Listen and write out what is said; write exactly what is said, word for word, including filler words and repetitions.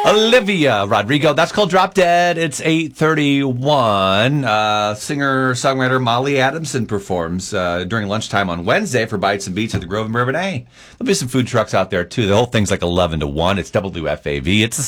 Olivia Rodrigo. That's called Drop Dead. It's eight thirty-one. Uh, singer-songwriter Molly Adamson performs uh, during lunchtime on Wednesday for Bites and Beats at the Grove in Bourbonnais. There'll be some food trucks out there, too. The whole thing's like eleven to one. It's W F A V. It's